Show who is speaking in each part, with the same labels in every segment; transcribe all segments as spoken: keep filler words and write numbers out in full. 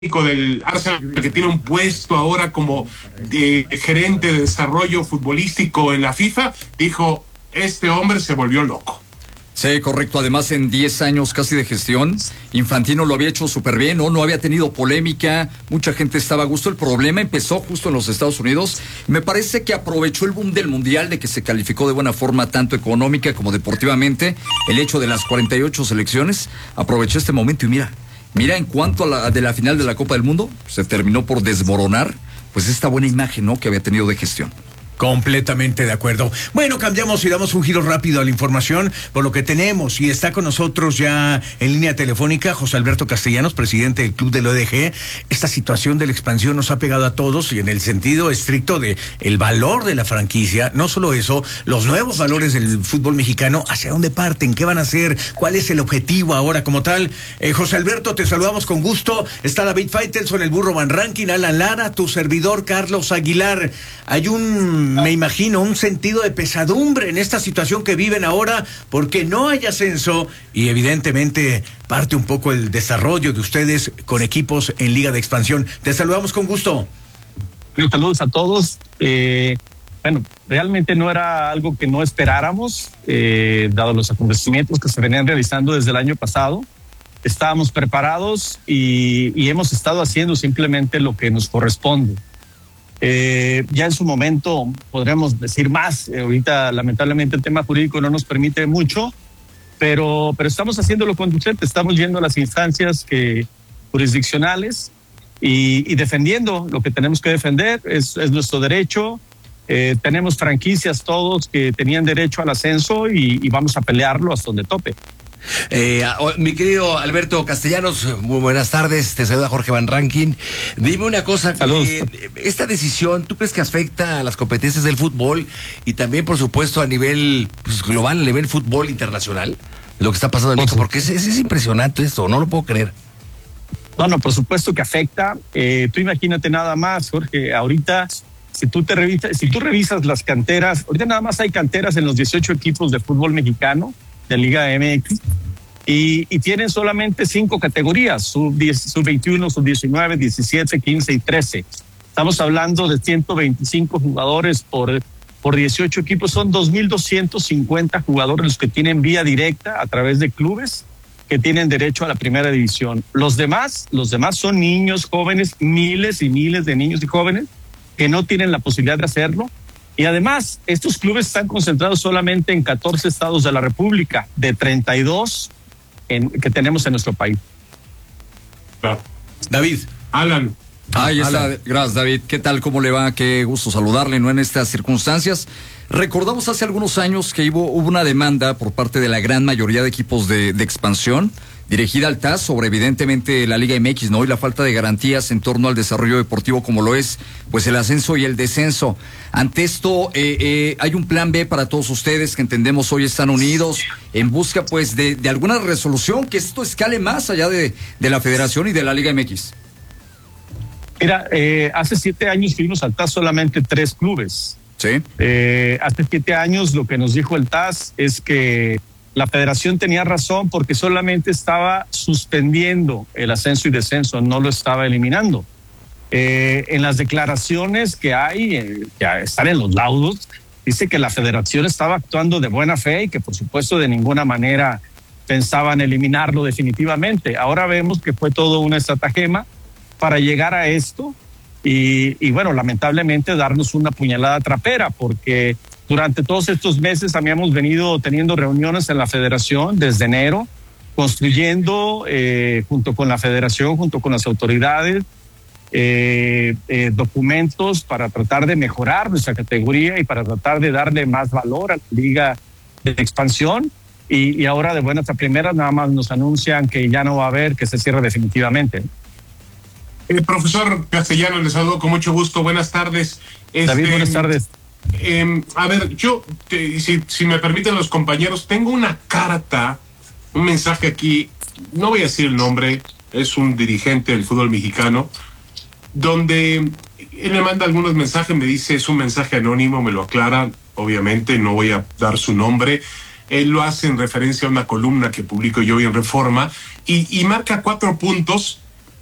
Speaker 1: del Arsenal, que tiene un puesto ahora como de gerente de desarrollo futbolístico en la FIFA, dijo, este hombre se volvió loco.
Speaker 2: Sí, correcto. Además, en diez años casi de gestión, Infantino lo había hecho súper bien, ¿no? No había tenido polémica, mucha gente estaba a gusto. El problema empezó justo en los Estados Unidos. Me parece que aprovechó el boom del Mundial, de que se calificó de buena forma tanto económica como deportivamente, el hecho de las cuarenta y ocho selecciones, aprovechó este momento y mira, mira en cuanto a la de la final de la Copa del Mundo, se terminó por desmoronar, pues esta buena imagen, ¿no?, que había tenido de gestión.
Speaker 3: Completamente de acuerdo. Bueno, cambiamos y damos un giro rápido a la información por lo que tenemos. Y está con nosotros ya en línea telefónica José Alberto Castellanos, presidente del Club del O D G. Esta situación de la expansión nos ha pegado a todos y en el sentido estricto de el valor de la franquicia. No solo eso, los nuevos valores del fútbol mexicano, ¿hacia dónde parten? ¿Qué van a hacer? ¿Cuál es el objetivo ahora como tal? Eh, José Alberto, te saludamos con gusto. Está David Faitelson, el Burro Van Ranking, Alan Lara, tu servidor Carlos Aguilar. Hay un... me imagino, un sentido de pesadumbre en esta situación que viven ahora, porque no hay ascenso y evidentemente parte un poco el desarrollo de ustedes con equipos en Liga de Expansión. Te saludamos con gusto.
Speaker 4: Saludos a todos. Eh, bueno, realmente no era algo que no esperáramos, eh, dado los acontecimientos que se venían realizando desde el año pasado. Estábamos preparados y, y hemos estado haciendo simplemente lo que nos corresponde. Eh, ya en su momento podríamos decir más. Eh, ahorita lamentablemente el tema jurídico no nos permite mucho, pero, pero estamos haciendo lo conducente, estamos yendo a las instancias que, jurisdiccionales y, y defendiendo lo que tenemos que defender, es, es nuestro derecho. Eh, tenemos franquicias todos que tenían derecho al ascenso y, y vamos a pelearlo hasta donde tope.
Speaker 5: Eh, mi querido Alberto Castellanos, muy buenas tardes, te saluda Jorge Van Ranking. Dime una cosa, eh, esta decisión, ¿tú crees que afecta a las competencias del fútbol y también, por supuesto, a nivel pues, global, a nivel fútbol internacional, lo que está pasando en México? Porque es, es, es impresionante esto, no lo puedo creer.
Speaker 4: No, no, por supuesto que afecta. Eh, tú imagínate nada más, Jorge, ahorita, si tú te revisas, si tú revisas las canteras, ahorita nada más hay canteras en los dieciocho equipos de fútbol mexicano de Liga M X y, y tienen solamente cinco categorías, sub veintiuno, sub diecinueve, diecisiete, quince y trece. Estamos hablando de ciento veinticinco jugadores por, por dieciocho equipos, son dos mil doscientos cincuenta jugadores los que tienen vía directa a través de clubes que tienen derecho a la primera división. Los demás, los demás son niños, jóvenes, miles y miles de niños y jóvenes que no tienen la posibilidad de hacerlo. Y además, estos clubes están concentrados solamente en catorce estados de la República, de treinta y dos en, que tenemos en nuestro país.
Speaker 3: David.
Speaker 1: Alan.
Speaker 2: Ahí está, Alan. Gracias, David. ¿Qué tal? ¿Cómo le va? Qué gusto saludarle, ¿no?, en estas circunstancias. Recordamos hace algunos años que hubo, hubo una demanda por parte de la gran mayoría de equipos de, de expansión, dirigida al T A S sobre evidentemente la Liga M X, ¿no?, y la falta de garantías en torno al desarrollo deportivo como lo es, pues el ascenso y el descenso. Ante esto, eh, eh, hay un plan B para todos ustedes que entendemos hoy están unidos en busca pues de, de alguna resolución, que esto escale más allá de, de la Federación y de la Liga M X.
Speaker 4: Mira, eh, hace siete años fuimos al T A S solamente tres clubes.
Speaker 2: Sí.
Speaker 4: Eh, hace siete años lo que nos dijo el T A S es que la federación tenía razón porque solamente estaba suspendiendo el ascenso y descenso, no lo estaba eliminando. Eh, en las declaraciones que hay, eh, que están en los laudos, dice que la federación estaba actuando de buena fe y que por supuesto de ninguna manera pensaban eliminarlo definitivamente. Ahora vemos que fue todo una estratagema para llegar a esto y, y bueno, lamentablemente darnos una puñalada trapera, porque durante todos estos meses habíamos venido teniendo reuniones en la federación desde enero, construyendo eh, junto con la federación, junto con las autoridades, eh, eh, documentos para tratar de mejorar nuestra categoría y para tratar de darle más valor a la liga de expansión. Y, y ahora de buenas a primeras nada más nos anuncian que ya no va a haber, que se cierra definitivamente.
Speaker 1: El profesor Castellanos, les saludo con mucho gusto. Buenas tardes.
Speaker 4: David, este, buenas tardes.
Speaker 1: Eh, a ver, yo, te, si, si me permiten los compañeros, tengo una carta, un mensaje aquí, no voy a decir el nombre, es un dirigente del fútbol mexicano, donde él me manda algunos mensajes, me dice, es un mensaje anónimo, me lo aclara, obviamente no voy a dar su nombre, él lo hace en referencia a una columna que publico yo hoy en Reforma, y, y marca cuatro puntos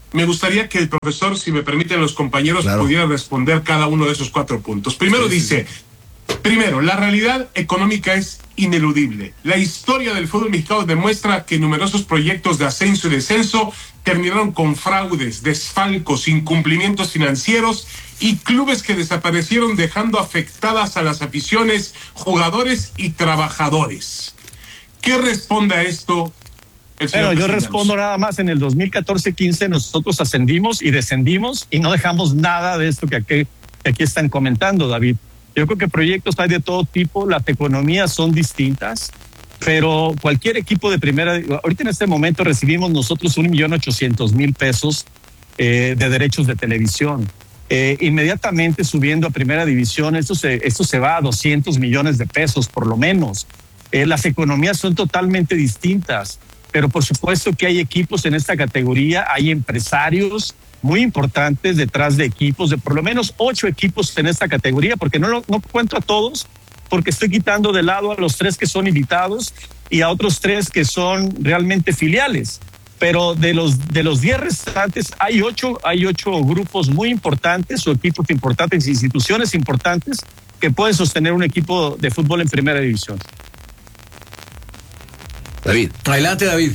Speaker 1: me gustaría que el profesor, si me permiten los compañeros, claro, pudiera responder cada uno de esos cuatro puntos. Primero sí, dice, sí. primero, la realidad económica es ineludible. La historia del fútbol mexicano demuestra que numerosos proyectos de ascenso y descenso terminaron con fraudes, desfalcos, incumplimientos financieros y clubes que desaparecieron dejando afectadas a las aficiones, jugadores y trabajadores. ¿Qué responde a esto el señor
Speaker 4: Bueno, yo
Speaker 1: Castellanos?
Speaker 4: respondo nada más. En el dos mil catorce quince nosotros ascendimos y descendimos y no dejamos nada de esto que aquí, que aquí están comentando, David. Yo creo que proyectos hay de todo tipo, las economías son distintas, pero cualquier equipo de primera, ahorita en este momento recibimos nosotros un millón ochocientos mil pesos eh, de derechos de televisión. Eh, inmediatamente subiendo a primera división, esto se, esto se va a doscientos millones de pesos por lo menos. Eh, las economías son totalmente distintas, pero por supuesto que hay equipos en esta categoría, hay empresarios muy importantes detrás de equipos, de por lo menos ocho equipos en esta categoría, porque no, lo, no cuento a todos, porque estoy quitando de lado a los tres que son invitados y a otros tres que son realmente filiales. Pero de los de los diez restantes hay ocho, hay ocho grupos muy importantes o equipos importantes, instituciones importantes que pueden sostener un equipo de fútbol en primera división.
Speaker 5: David.
Speaker 3: Adelante, David.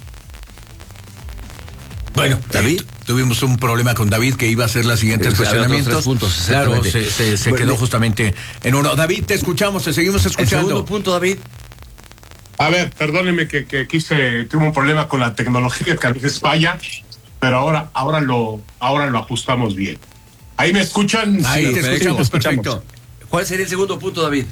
Speaker 3: Bueno, David, eh, tuvimos un problema con David que iba a hacer los siguientes cuestionamientos.
Speaker 5: Puntos,
Speaker 3: claro, se, se, se quedó justamente en uno. David, te escuchamos, te seguimos escuchando.
Speaker 5: El segundo punto, David.
Speaker 1: A ver, perdónenme que, que quise, tuve un problema con la tecnología que a veces falla, pero ahora, ahora lo, ahora lo ajustamos bien. ¿Ahí me escuchan?
Speaker 3: Ahí
Speaker 1: sí,
Speaker 3: te
Speaker 1: perfecto,
Speaker 3: escuchamos, perfecto.
Speaker 5: ¿Cuál sería el segundo punto, David?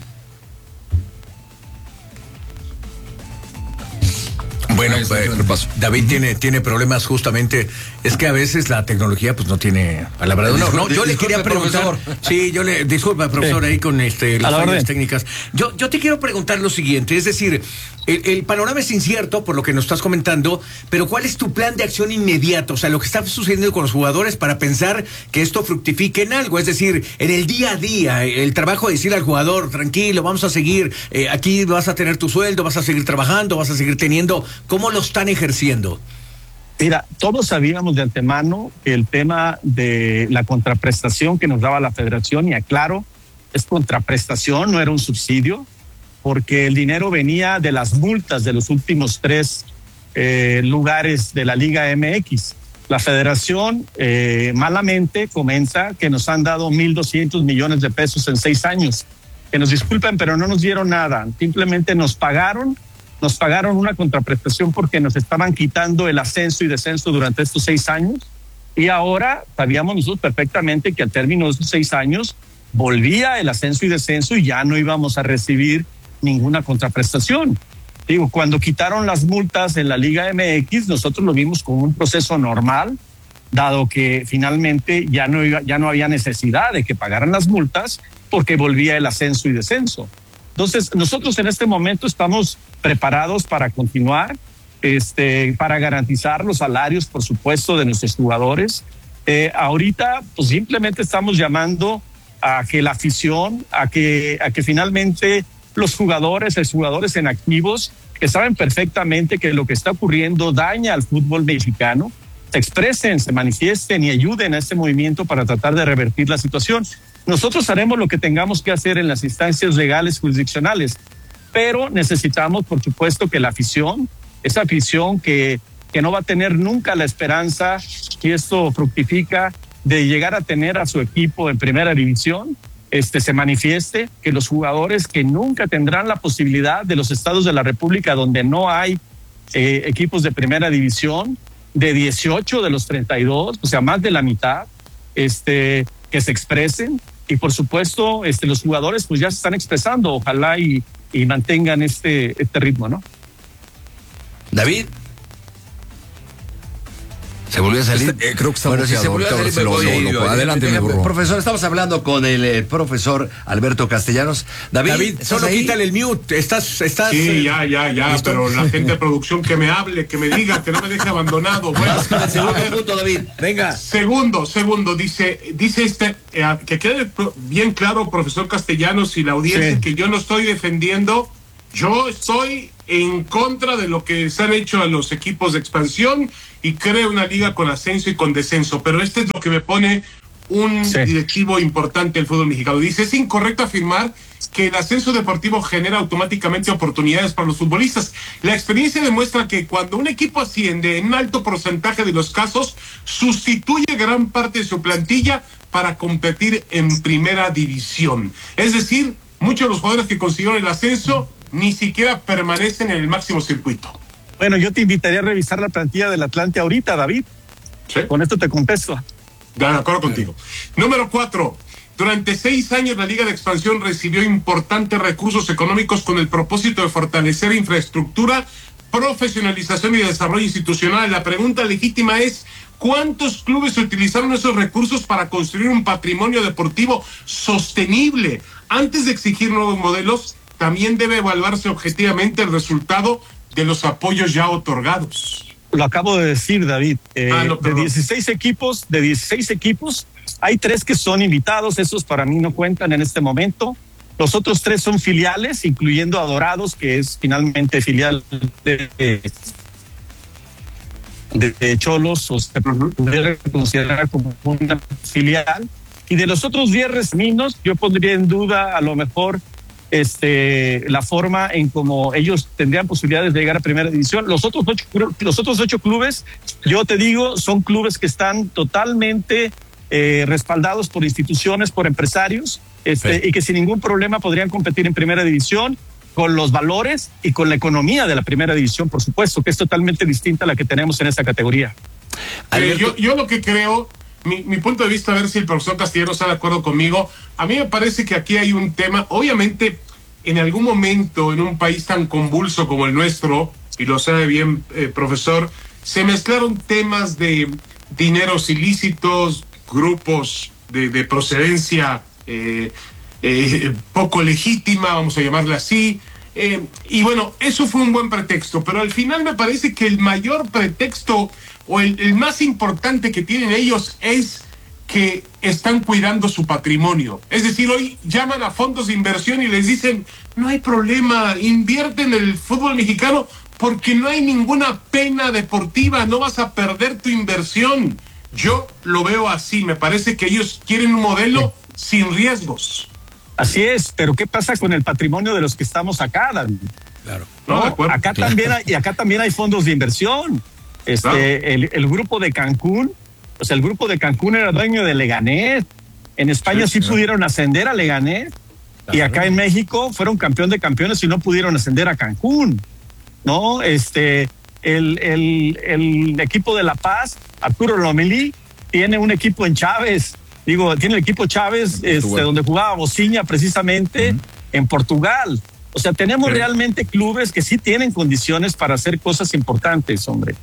Speaker 3: Bueno, pues, David tiene, tiene problemas justamente, es que a veces la tecnología pues no tiene palabra de honor. No, yo le quería preguntar, profesor. sí, yo le, disculpa, profesor, sí. ahí con este las fallas técnicas. Yo, yo te quiero preguntar lo siguiente, es decir, el, el panorama es incierto por lo que nos estás comentando, pero ¿cuál es tu plan de acción inmediato? O sea, lo que está sucediendo con los jugadores para pensar que esto fructifique en algo, es decir, en el día a día, el trabajo de decir al jugador, tranquilo, vamos a seguir, eh, aquí vas a tener tu sueldo, vas a seguir trabajando, vas a seguir teniendo. ¿Cómo lo están ejerciendo?
Speaker 4: Mira, todos sabíamos de antemano que el tema de la contraprestación que nos daba la federación, y aclaro, es contraprestación, no era un subsidio, porque el dinero venía de las multas de los últimos tres eh, lugares de la Liga M X. La federación eh, malamente comenta que nos han dado mil doscientos millones de pesos en seis años. Que nos disculpen, pero no nos dieron nada, simplemente nos pagaron Nos pagaron una contraprestación porque nos estaban quitando el ascenso y descenso durante estos seis años y ahora sabíamos nosotros perfectamente que al término de esos seis años volvía el ascenso y descenso y ya no íbamos a recibir ninguna contraprestación. Digo, cuando quitaron las multas en la Liga M X, nosotros lo vimos como un proceso normal, dado que finalmente ya no, iba, ya no había necesidad de que pagaran las multas porque volvía el ascenso y descenso. Entonces, nosotros en este momento estamos preparados para continuar, este, para garantizar los salarios, por supuesto, de nuestros jugadores. Eh, ahorita, pues simplemente estamos llamando a que la afición, a que, a que finalmente los jugadores, los jugadores en activos, que saben perfectamente que lo que está ocurriendo daña al fútbol mexicano, se expresen, se manifiesten y ayuden a este movimiento para tratar de revertir la situación. Nosotros haremos lo que tengamos que hacer en las instancias legales jurisdiccionales, pero necesitamos, por supuesto, que la afición, esa afición que, que no va a tener nunca la esperanza, si esto fructifica, de llegar a tener a su equipo en primera división, este, se manifieste, que los jugadores que nunca tendrán la posibilidad de los estados de la República donde no hay eh, equipos de primera división, de dieciocho de los treinta y dos, o sea, más de la mitad, este, que se expresen. Y por supuesto, este, los jugadores pues ya se están expresando, ojalá y, y mantengan este, este ritmo, ¿no?
Speaker 5: David. ¿Se volvió a salir?
Speaker 2: Este, eh, creo que está
Speaker 5: bueno, si se volvió a salir, me voy,
Speaker 2: lo, lo, lo, adelante, mi burro.
Speaker 5: Profesor, estamos hablando con el, el profesor Alberto Castellanos. David,
Speaker 3: David solo ahí? Quítale el mute. Estás, estás.
Speaker 1: Sí, ya, ya, ya. ¿Listo? Pero la gente de producción que me hable, que me diga, que no me deje abandonado. Bueno,
Speaker 5: el segundo punto, David. Venga.
Speaker 1: Segundo, segundo, dice, dice este, eh, que quede bien claro, profesor Castellanos y la audiencia, sí, que yo no estoy defendiendo Yo estoy en contra de lo que se han hecho a los equipos de expansión y creo una liga con ascenso y con descenso, pero este es lo que me pone un sí. directivo importante del fútbol mexicano. Dice, es incorrecto afirmar que el ascenso deportivo genera automáticamente oportunidades para los futbolistas. La experiencia demuestra que cuando un equipo asciende, en un alto porcentaje de los casos, sustituye gran parte de su plantilla para competir en primera división. Es decir, muchos de los jugadores que consiguieron el ascenso ni siquiera permanecen en el máximo circuito.
Speaker 4: Bueno, yo te invitaría a revisar la plantilla del Atlante ahorita, David.
Speaker 1: ¿Sí?
Speaker 4: Con esto te contesto.
Speaker 1: De acuerdo contigo. Número cuatro. Durante seis años la Liga de Expansión recibió importantes recursos económicos con el propósito de fortalecer infraestructura, profesionalización y desarrollo institucional. La pregunta legítima es, ¿cuántos clubes utilizaron esos recursos para construir un patrimonio deportivo sostenible? Antes de exigir nuevos modelos, también debe evaluarse objetivamente el resultado de los apoyos ya otorgados.
Speaker 4: Lo acabo de decir, David. Eh,
Speaker 1: ah, no,
Speaker 4: de dieciséis equipos, de dieciséis equipos, hay tres que son invitados, esos para mí no cuentan en este momento. Los otros tres son filiales, incluyendo a Dorados, que es finalmente filial de, de, de Cholos, o se puede considerar como una filial. Y de los otros diez reminos, yo pondría en duda a lo mejor este, la forma en cómo ellos tendrían posibilidades de llegar a primera división. Los otros ocho, los otros ocho clubes, yo te digo, son clubes que están totalmente eh, respaldados por instituciones, por empresarios, este, sí. y que sin ningún problema podrían competir en primera división con los valores y con la economía de la primera división, por supuesto, que es totalmente distinta a la que tenemos en esta categoría.
Speaker 1: Eh, yo, yo lo que creo, mi, mi punto de vista, a ver si el profesor Castellanos está de acuerdo conmigo, a mí me parece que aquí hay un tema, obviamente, en algún momento en un país tan convulso como el nuestro, y lo sabe bien, eh, profesor, se mezclaron temas de dineros ilícitos, grupos de, de procedencia eh, eh, poco legítima, vamos a llamarla así, eh, y bueno, eso fue un buen pretexto, pero al final me parece que el mayor pretexto o el, el más importante que tienen ellos es que están cuidando su patrimonio. Es decir, hoy llaman a fondos de inversión y les dicen, no hay problema, invierte en el fútbol mexicano porque no hay ninguna pena deportiva, no vas a perder tu inversión. Yo lo veo así, me parece que ellos quieren un modelo sin riesgos.
Speaker 4: Así es, pero ¿qué pasa con el patrimonio de los que estamos acá, David?
Speaker 1: Claro.
Speaker 4: No,
Speaker 1: no de acuerdo,
Speaker 4: acá
Speaker 1: claro.
Speaker 4: también hay, y acá también hay fondos de inversión. Este, claro. el, el grupo de Cancún, o sea, el grupo de Cancún era dueño de Leganés. En España sí, sí pudieron ascender a Leganés. Claro. Y acá en México fueron campeón de campeones y no pudieron ascender a Cancún. ¿No? Este, el, el, el equipo de La Paz, Arturo Lomelí, tiene un equipo en Chávez. Digo, tiene el equipo Chávez, este, donde jugaba Bociña precisamente, uh-huh. en Portugal. O sea, tenemos sí. realmente clubes que sí tienen condiciones para hacer cosas importantes, hombre.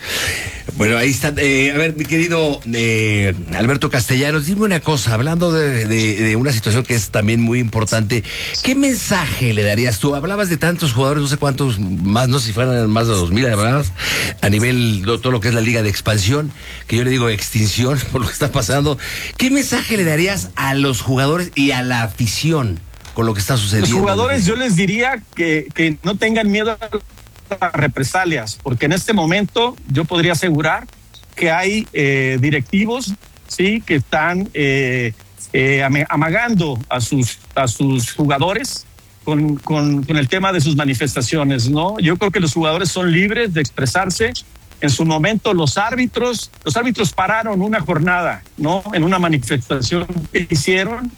Speaker 5: Bueno, ahí está. Eh, a ver, mi querido eh, Alberto Castellanos, dime una cosa, hablando de, de, de una situación que es también muy importante, ¿qué mensaje le darías tú? Hablabas de tantos jugadores, no sé cuántos más, no sé si fueran más de dos mil, además, a nivel de todo lo que es la Liga de Expansión, que yo le digo extinción por lo que está pasando. ¿Qué mensaje le darías a los jugadores y a la afición con lo que está sucediendo?
Speaker 4: Los jugadores, yo les diría que, que no tengan miedo a represalias, porque en este momento yo podría asegurar que hay eh, directivos, sí, que están eh, eh, amagando a sus a sus jugadores con, con, con el tema de sus manifestaciones, ¿no? Yo creo que los jugadores son libres de expresarse. En su momento los árbitros, los árbitros pararon una jornada, ¿no? En una manifestación que hicieron.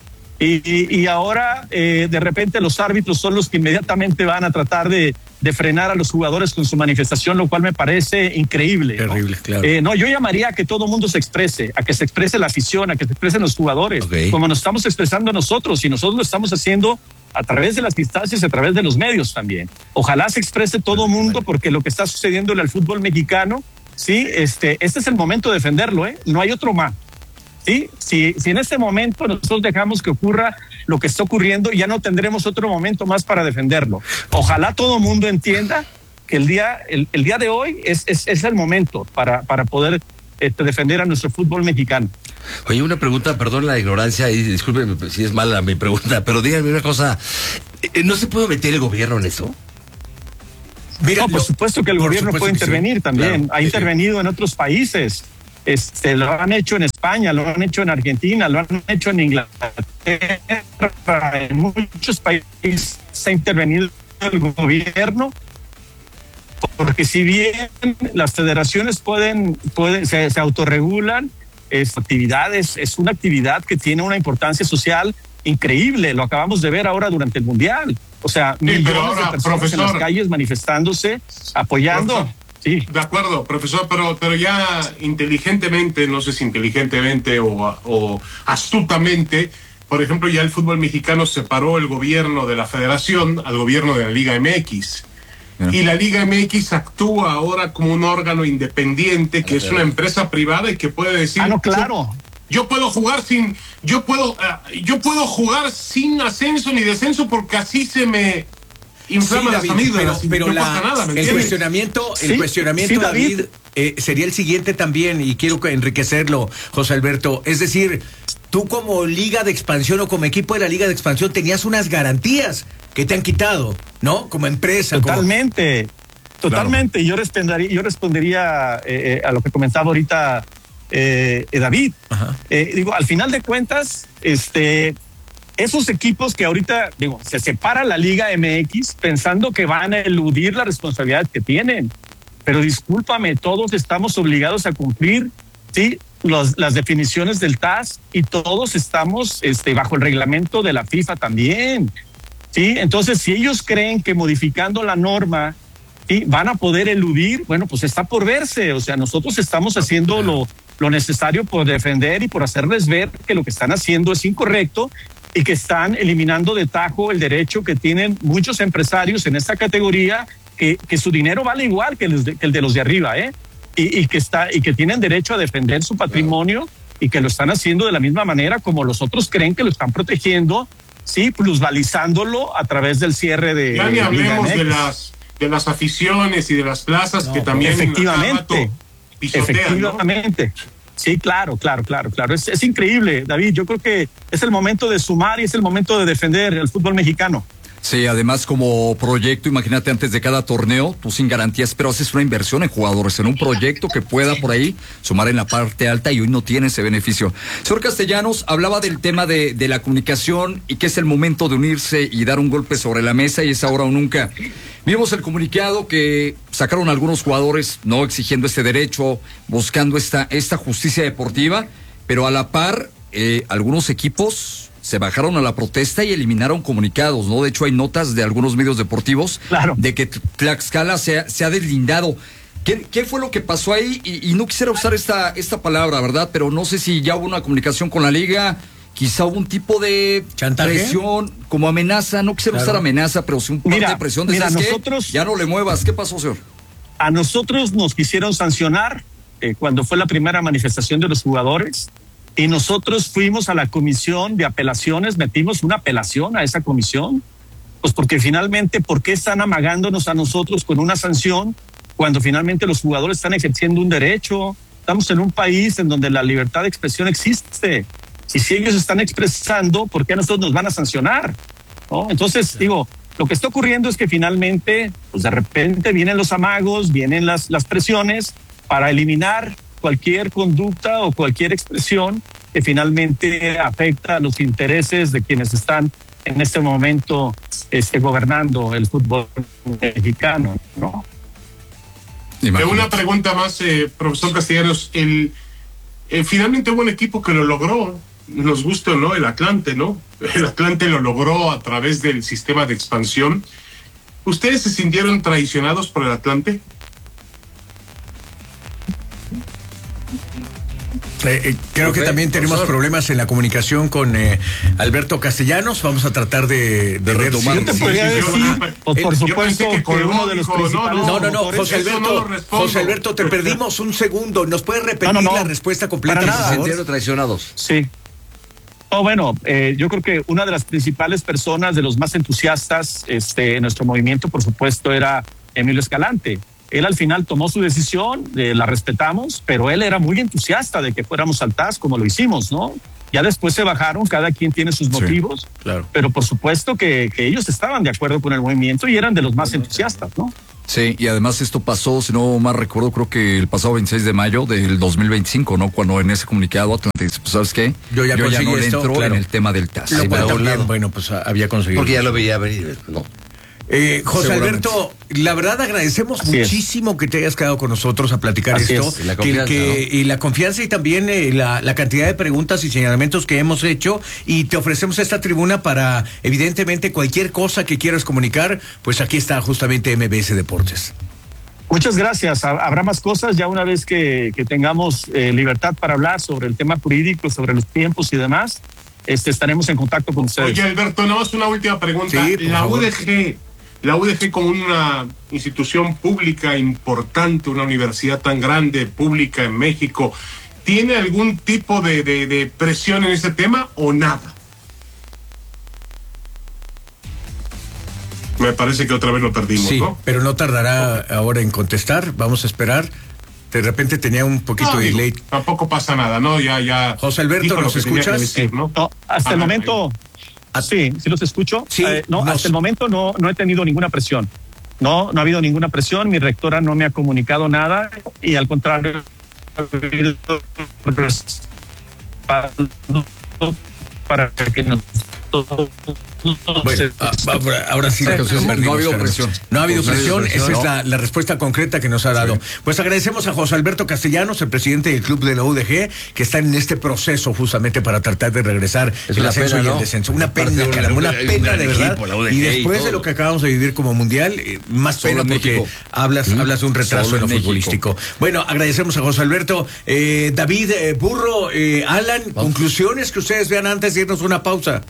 Speaker 4: Y, y ahora, eh, de repente, los árbitros son los que inmediatamente van a tratar de, de frenar a los jugadores con su manifestación, lo cual me parece increíble.
Speaker 3: Terrible,
Speaker 4: ¿no?
Speaker 3: claro.
Speaker 4: Eh, no, yo llamaría a que todo el mundo se exprese, a que se exprese la afición, a que se expresen los jugadores, okay. como nos estamos expresando nosotros, y nosotros lo estamos haciendo a través de las instancias, a través de los medios también. Ojalá se exprese todo el mundo, porque lo que está sucediendo en el fútbol mexicano, sí, este, este es el momento de defenderlo, ¿eh? No hay otro más. Sí, si, si en este momento nosotros dejamos que ocurra lo que está ocurriendo, ya no tendremos otro momento más para defenderlo. Ojalá todo el mundo entienda que el día, el, el día de hoy es, es, es el momento para, para poder este, defender a nuestro fútbol mexicano.
Speaker 5: Oye, una pregunta, perdón la ignorancia y disculpen si es mala mi pregunta, pero díganme una cosa. ¿No se puede meter el gobierno en eso?
Speaker 4: Mira, no, por supuesto que el gobierno puede intervenir sí. también. Claro. Ha intervenido en otros países. Este, lo han hecho en España, lo han hecho en Argentina, lo han hecho en Inglaterra, en muchos países se ha intervenido el gobierno, porque si bien las federaciones pueden, pueden se, se autorregulan, es, actividades, es una actividad que tiene una importancia social increíble, lo acabamos de ver ahora durante el Mundial, o sea, sí, millones ahora, de personas profesor, en las calles manifestándose, apoyando. Profesor. Sí.
Speaker 1: De acuerdo, profesor, pero, pero ya inteligentemente, no sé si inteligentemente o, o astutamente, por ejemplo, ya el fútbol mexicano separó el gobierno de la federación al gobierno de la Liga M X. Yeah. Y la Liga M X actúa ahora como un órgano independiente, que es una empresa privada y que puede decir...
Speaker 4: Ah, no, claro.
Speaker 1: Yo, yo puedo jugar sin... Yo puedo, uh, yo puedo jugar sin ascenso ni descenso porque así se me... inflama sí, David, las amígdalas,
Speaker 3: pero, pero
Speaker 1: no
Speaker 3: la,
Speaker 1: pasa nada, ¿me
Speaker 3: el cuestionamiento, el
Speaker 4: sí,
Speaker 3: cuestionamiento,
Speaker 4: sí,
Speaker 3: David,
Speaker 4: David
Speaker 3: eh, sería el siguiente también, y quiero enriquecerlo, José Alberto. Es decir, tú como Liga de Expansión o como equipo de la Liga de Expansión tenías unas garantías que te han quitado, ¿no? Como empresa.
Speaker 4: Totalmente, como... totalmente. Claro. Yo respondería, yo respondería eh, a lo que comentaba ahorita eh, David. Eh, digo, al final de cuentas, este... esos equipos que ahorita, digo, se separa la Liga M X pensando que van a eludir la responsabilidad que tienen. Pero discúlpame, todos estamos obligados a cumplir, ¿sí? Los, las definiciones del T A S y todos estamos este, bajo el reglamento de la FIFA también, ¿sí? Entonces, si ellos creen que modificando la norma, ¿sí?, van a poder eludir, bueno, pues está por verse. O sea, nosotros estamos haciendo lo, lo necesario por defender y por hacerles ver que lo que están haciendo es incorrecto y que están eliminando de tajo el derecho que tienen muchos empresarios en esta categoría, que, que su dinero vale igual que el de, que el de los de arriba, ¿eh? Y, y, que está, y que tienen derecho a defender su patrimonio, y que lo están haciendo de la misma manera como los otros creen que lo están protegiendo, sí, plusvalizándolo a través del cierre de...
Speaker 1: Ya ni hablemos de las, de las aficiones y de las plazas no, que también...
Speaker 4: Efectivamente, pisotean, efectivamente. ¿No? Sí, claro, claro, claro, claro. Es, es increíble, David. Yo creo que es el momento de sumar y es el momento de defender el fútbol mexicano.
Speaker 2: Sí, además como proyecto, imagínate antes de cada torneo, tú sin garantías, pero haces una inversión en jugadores, en un proyecto que pueda por ahí sumar en la parte alta, y hoy no tiene ese beneficio. Señor Castellanos, hablaba del tema de, de la comunicación y que es el momento de unirse y dar un golpe sobre la mesa, y es ahora o nunca. Vimos el comunicado que sacaron algunos jugadores, no exigiendo este derecho, buscando esta, esta justicia deportiva, pero a la par, eh, algunos equipos se bajaron a la protesta y eliminaron comunicados, ¿no? De hecho, hay notas de algunos medios deportivos
Speaker 4: claro.
Speaker 2: de que Tlaxcala se ha, se ha deslindado. ¿Qué, ¿Qué fue lo que pasó ahí? Y, y no quisiera usar esta, esta palabra, ¿verdad? Pero no sé si ya hubo una comunicación con la liga, quizá hubo un tipo de
Speaker 3: ¿chantaje?
Speaker 2: Presión, como amenaza. No quisiera claro. usar amenaza, pero sí un poco de presión. De,
Speaker 4: mira,
Speaker 2: ¿sabes
Speaker 4: nosotros,
Speaker 2: qué? Ya no le muevas. ¿Qué pasó, señor?
Speaker 4: A nosotros nos quisieron sancionar eh, cuando fue la primera manifestación de los jugadores. Y nosotros fuimos a la comisión de apelaciones, metimos una apelación a esa comisión, pues porque finalmente, ¿por qué están amagándonos a nosotros con una sanción cuando finalmente los jugadores están ejerciendo un derecho? Estamos en un país en donde la libertad de expresión existe. Y si ellos están expresando, ¿por qué a nosotros nos van a sancionar? ¿No? Entonces, digo, lo que está ocurriendo es que finalmente, pues de repente vienen los amagos, vienen las, las presiones para eliminar cualquier conducta o cualquier expresión que finalmente afecta a los intereses de quienes están en este momento este, gobernando el fútbol mexicano, ¿no?
Speaker 1: Una pregunta más, eh, profesor Castellanos. El, eh, finalmente hubo un equipo que lo logró, nos gusta o no, el Atlante, ¿no? El Atlante lo logró a través del sistema de expansión. ¿Ustedes se sintieron traicionados por el Atlante?
Speaker 3: Eh, eh, creo que también tenemos profesor. problemas en la comunicación con eh, Alberto Castellanos. Vamos a tratar de, de retomar.
Speaker 4: Yo te podría sí, decir, sí, por, por supuesto, que, que uno de los
Speaker 3: dijo, principales... No, no, no, José Alberto, no José Alberto, te perdimos un segundo. ¿Nos puedes repetir no, no, no, la respuesta completa?
Speaker 5: Para nada. ¿Se sintieron traicionados?
Speaker 4: Sí. Oh, bueno, eh, yo creo que una de las principales personas, de los más entusiastas este, en nuestro movimiento, por supuesto, era Emilio Escalante. Él al final tomó su decisión, eh, la respetamos, pero él era muy entusiasta de que fuéramos al T A S como lo hicimos, ¿no? Ya después se bajaron, cada quien tiene sus motivos, sí, claro. Pero por supuesto que, que ellos estaban de acuerdo con el movimiento y eran de los más entusiastas, ¿no?
Speaker 2: Sí, y además esto pasó, si no más recuerdo, creo que el pasado veintiséis de mayo del dos mil veinticinco, ¿no? Cuando en ese comunicado Atlante dice, pues, ¿sabes qué?
Speaker 3: Yo ya,
Speaker 2: Yo ya no le
Speaker 3: esto,
Speaker 2: entro
Speaker 3: claro.
Speaker 2: en el tema del T A S.
Speaker 3: Lo cual también, bueno, pues había conseguido.
Speaker 5: Porque ya lo veía venir, ¿no?
Speaker 3: Eh, José Alberto, la verdad agradecemos Así muchísimo es. que te hayas quedado con nosotros a platicar
Speaker 4: Así
Speaker 3: esto.
Speaker 4: Es.
Speaker 5: Y la confianza,
Speaker 3: que, que,
Speaker 5: ¿no?
Speaker 3: y la confianza y también eh, la, la cantidad de preguntas y señalamientos que hemos hecho, y te ofrecemos esta tribuna para, evidentemente, cualquier cosa que quieras comunicar, pues aquí está justamente M B S Deportes.
Speaker 4: Muchas gracias. Habrá más cosas ya una vez que, que tengamos eh, libertad para hablar sobre el tema jurídico, sobre los tiempos y demás. Este, estaremos en contacto con ustedes.
Speaker 1: Oye, Alberto, no, es una última pregunta.
Speaker 3: Sí,
Speaker 1: la
Speaker 3: favor.
Speaker 1: U D G, la U D G como una institución pública importante, una universidad tan grande, pública en México, ¿tiene algún tipo de, de, de presión en ese tema o nada? Me parece que otra vez lo perdimos,
Speaker 3: Sí,
Speaker 1: ¿no?
Speaker 3: pero no tardará okay. ahora en contestar. Vamos a esperar. De repente tenía un poquito
Speaker 1: no,
Speaker 3: de
Speaker 1: digo,
Speaker 3: delay.
Speaker 1: Tampoco pasa nada, ¿no? Ya, ya.
Speaker 3: José Alberto, ¿nos escuchas?
Speaker 4: Decir, ¿no? No, hasta ah, el momento, ah, sí, sí los escucho.
Speaker 3: Sí,
Speaker 4: eh, no,
Speaker 3: nos...
Speaker 4: hasta el momento no, no he tenido ninguna presión. No, no ha habido ninguna presión. Mi rectora no me ha comunicado nada y al contrario, ha habido para que nos
Speaker 3: Bueno, ahora, ahora sí,
Speaker 2: sí, sí, no, no ha habido presión.
Speaker 3: No ha habido presión, esa
Speaker 2: no.
Speaker 3: es la, la respuesta concreta que nos ha dado. Sí. Pues agradecemos a José Alberto Castellanos, el presidente del club de la U D G, que está en este proceso justamente para tratar de regresar
Speaker 5: es
Speaker 3: el ascenso
Speaker 5: pena,
Speaker 3: y
Speaker 5: ¿no?
Speaker 3: el descenso. Una pena, caramba, una pena de verdad.
Speaker 5: Equipo,
Speaker 3: y después y de lo que acabamos de vivir como mundial, eh, más
Speaker 2: Solo
Speaker 3: pena porque hablas, ¿Mm? hablas de un retraso Solo en lo en futbolístico. Bueno, agradecemos a José Alberto. Eh, David, eh, Burro, eh, Alan, Vamos. conclusiones que ustedes vean antes de irnos a una pausa.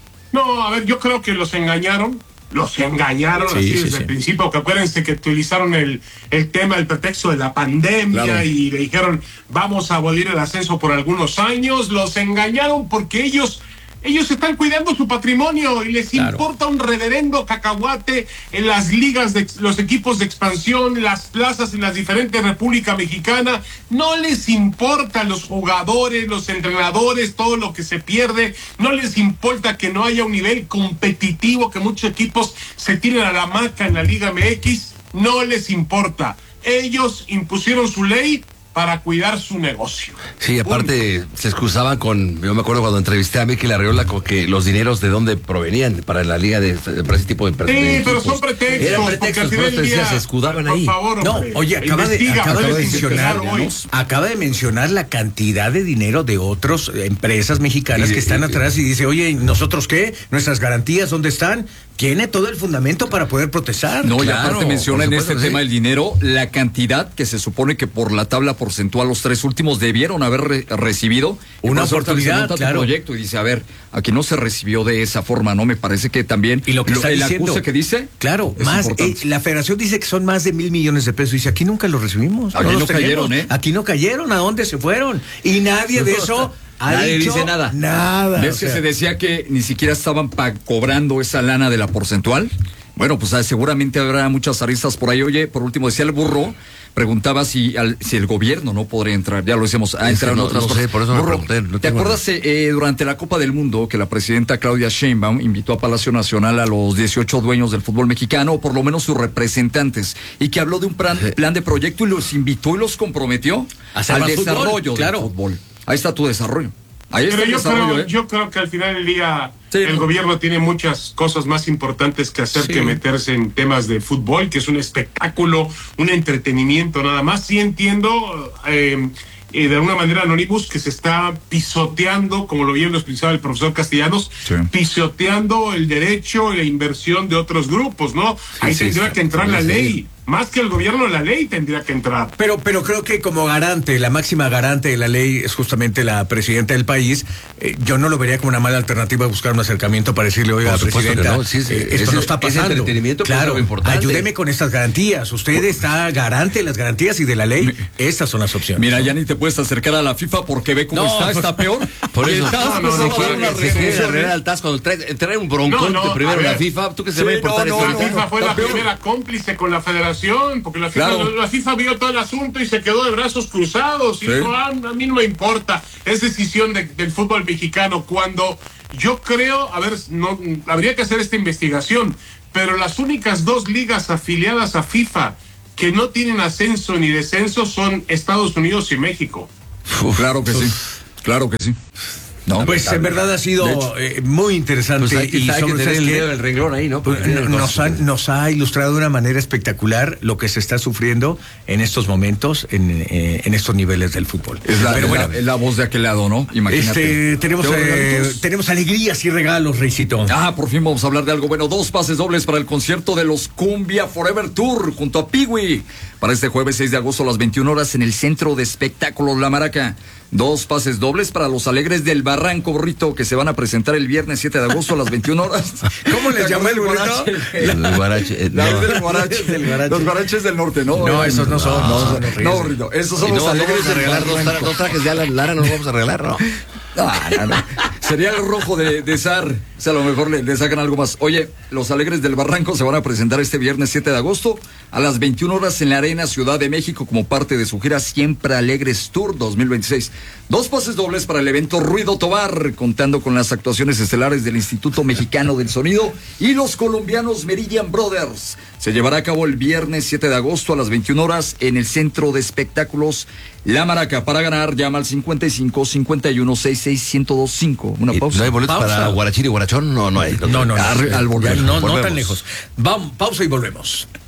Speaker 1: No, a ver, yo creo que los engañaron, los engañaron sí, así sí, desde sí. el principio, que acuérdense que utilizaron el, el tema, el pretexto de la pandemia claro. y le dijeron, vamos a abolir el ascenso por algunos años, los engañaron porque ellos... Ellos están cuidando su patrimonio y les claro. importa un reverendo cacahuate en las ligas, de los equipos de expansión, las plazas en las diferentes República Mexicana. No les importa los jugadores, los entrenadores, todo lo que se pierde. No les importa que no haya un nivel competitivo, que muchos equipos se tiren a la hamaca en la Liga M X. No les importa. Ellos impusieron su ley para cuidar su negocio.
Speaker 5: Sí, aparte Punto. se excusaban con, yo me acuerdo cuando entrevisté a Mikel Arriola, con que los dineros de dónde provenían para la liga de, para ese tipo de
Speaker 1: personas. Sí, pero son pretextos.
Speaker 5: Eran pretextos, pero te decía, se escudaban ahí.
Speaker 1: Por favor,
Speaker 3: no, oye, acaba de, acaba de mencionar, ¿no? acaba de mencionar la cantidad de dinero de otras empresas mexicanas y, que están y, atrás y dice, oye, ¿nosotros qué? ¿Nuestras garantías dónde están? Tiene todo el fundamento para poder protestar.
Speaker 2: No,
Speaker 3: claro,
Speaker 2: y aparte menciona en este
Speaker 5: sí.
Speaker 2: tema del dinero la cantidad que se supone que por la tabla porcentual los tres últimos debieron haber re recibido
Speaker 3: una oportunidad, claro.
Speaker 2: proyecto y dice, a ver, aquí no se recibió de esa forma, ¿no? Me parece que también
Speaker 3: y lo que
Speaker 2: lo,
Speaker 3: está
Speaker 2: el
Speaker 3: diciendo,
Speaker 2: acuse que dice,
Speaker 3: claro, más eh, la Federación dice que son más de mil millones de pesos. Dice, aquí nunca los recibimos.
Speaker 2: Aquí no, no cayeron, ¿eh?
Speaker 3: Aquí no cayeron, ¿a dónde se fueron? Y nadie de eso ha
Speaker 2: Nadie
Speaker 3: dicho
Speaker 2: dice nada.
Speaker 3: Nada.
Speaker 2: ¿Ves o sea, que se decía que ni siquiera estaban cobrando esa lana de la porcentual? Bueno, pues seguramente habrá muchas aristas por ahí. Oye, por último, decía el Burro, preguntaba si, al, si el gobierno no podría entrar. Ya lo decíamos, ha entrado en
Speaker 5: no,
Speaker 2: otras
Speaker 5: no
Speaker 2: cosas.
Speaker 5: Sé, por eso
Speaker 2: Burro,
Speaker 5: me pregunté, no
Speaker 2: ¿te acuerdas eh, durante la Copa del Mundo que la presidenta Claudia Sheinbaum invitó a Palacio Nacional a los dieciocho dueños del fútbol mexicano, o por lo menos sus representantes, y que habló de un plan, sí. plan de proyecto y los invitó y los comprometió al desarrollo
Speaker 3: fútbol, claro.
Speaker 2: del fútbol? Ahí está tu desarrollo. Ahí está
Speaker 1: Pero
Speaker 2: el
Speaker 1: yo,
Speaker 2: desarrollo,
Speaker 1: creo,
Speaker 2: ¿eh?
Speaker 1: yo creo que al final del día sí,
Speaker 2: no.
Speaker 1: el gobierno tiene muchas cosas más importantes que hacer sí. que meterse en temas de fútbol, que es un espectáculo, un entretenimiento nada más. Sí entiendo eh, eh, de alguna manera Anonymous que se está pisoteando, como lo bien lo explicaba el profesor Castellanos, sí. pisoteando el derecho y la inversión de otros grupos, ¿no? Sí, Ahí sí, tendría sí, que entrar sí, la sí. ley. Más que el gobierno, la ley tendría que entrar.
Speaker 3: Pero, pero creo que como garante, la máxima garante de la ley es justamente la presidenta del país. Eh, yo no lo vería como una mala alternativa buscar un acercamiento para decirle, oiga, presidenta,
Speaker 5: no. sí, sí,
Speaker 3: eh, esto
Speaker 5: ese,
Speaker 3: no está pasando.
Speaker 5: Entretenimiento,
Speaker 3: claro,
Speaker 5: es importante.
Speaker 3: Ayúdeme con estas garantías. Usted está garante de las garantías y de la ley. Estas son las opciones.
Speaker 2: Mira, ya ni te puedes acercar a la FIFA porque ve cómo no, está, pues, está peor.
Speaker 5: Por eso.
Speaker 1: No, no, no,
Speaker 5: se quiere arreglar al T A S cuando trae, trae un broncón no, no, primero la FIFA. ¿Tú qué se sí, va a importar
Speaker 1: no,
Speaker 5: eso?
Speaker 1: La FIFA fue la primera cómplice con la Federación investigación, porque la FIFA,
Speaker 2: Claro.
Speaker 1: la FIFA vio todo el asunto y se quedó de brazos cruzados. Y
Speaker 2: Sí.
Speaker 1: dijo, ah, a mí no me importa, es decisión de, del fútbol mexicano. Cuando yo creo, a ver, no, habría que hacer esta investigación, pero las únicas dos ligas afiliadas a FIFA que no tienen ascenso ni descenso son Estados Unidos y México.
Speaker 2: Claro que sí, claro que sí. No,
Speaker 3: Pues en verdad ha
Speaker 2: De
Speaker 3: sido
Speaker 2: hecho.
Speaker 3: eh, muy interesante.
Speaker 5: Pues hay que,
Speaker 3: y
Speaker 5: hay que
Speaker 3: sobre-
Speaker 5: tener
Speaker 3: ¿sabes
Speaker 5: el
Speaker 3: qué?
Speaker 5: dedo del renglón ahí, ¿no? Porque
Speaker 3: Pues,
Speaker 5: tiene
Speaker 3: nos,
Speaker 5: cosas.
Speaker 3: ha, nos ha ilustrado de una manera espectacular lo que se está sufriendo en estos momentos, en, eh, en estos niveles del fútbol.
Speaker 2: Es la,
Speaker 3: Pero
Speaker 2: es
Speaker 3: bueno,
Speaker 2: la- es la voz de aquel lado, ¿no? Imagínate.
Speaker 3: este, tenemos,
Speaker 2: ¿Tengo
Speaker 3: eh,
Speaker 2: regalitos?
Speaker 3: tenemos alegrías y regalos, Reisito.
Speaker 2: Ah, por fin vamos a hablar de algo bueno. Dos pases dobles para el concierto de los Cumbia Forever Tour junto a Piwi. Para este jueves seis de agosto a las veintiuna horas en el Centro de Espectáculos La Maraca. Dos pases dobles para los Alegres del Barranco, burrito, que se van a presentar el viernes siete de agosto a las veintiuna horas.
Speaker 3: ¿Cómo les llamó el burrito?
Speaker 5: El guarache, eh,
Speaker 2: La
Speaker 5: no.
Speaker 2: del guarache.
Speaker 3: Del guarache.
Speaker 2: Los guaraches del norte, ¿no?
Speaker 3: No, esos no son, no, son los
Speaker 2: No,
Speaker 3: Reyes.
Speaker 2: burrito. Esos son
Speaker 5: Y no,
Speaker 2: los
Speaker 5: no
Speaker 2: Alegres
Speaker 5: vamos a
Speaker 2: del
Speaker 5: regalar dos, tra-
Speaker 2: Barranco.
Speaker 5: dos trajes de Alan Lara, no los vamos a regalar, ¿no?
Speaker 2: No, no, no. Sería el rojo de, de Sar. O sea, a lo mejor le, le sacan algo más. Oye, los Alegres del Barranco se van a presentar este viernes siete de agosto a las veintiuna horas en la Arena Ciudad de México como parte de su gira Siempre Alegres Tour dos mil veintiséis. Dos pases dobles para el evento Ruido Tobar, contando con las actuaciones estelares del Instituto Mexicano del Sonido y los colombianos Meridian Brothers. Se llevará a cabo el viernes siete de agosto a las veintiuna horas en el Centro de Espectáculos La Maraca. Para ganar, llama al cincuenta y cinco, cincuenta y uno, sesenta y seis, ciento veinticinco. Una
Speaker 5: ¿Y
Speaker 2: pausa.
Speaker 5: ¿No hay boletos
Speaker 3: Pausa.
Speaker 5: para Guarachín y Guarachón? No, no hay.
Speaker 3: No, no, no,
Speaker 2: Al- al volver.
Speaker 3: no, no
Speaker 5: Volvemos.
Speaker 3: tan lejos. Vamos, pausa y volvemos.